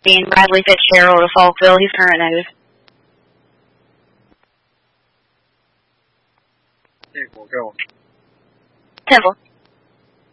17, Bradley Fitzgerald of Falkville. He's current news. Okay, we'll go. Temple.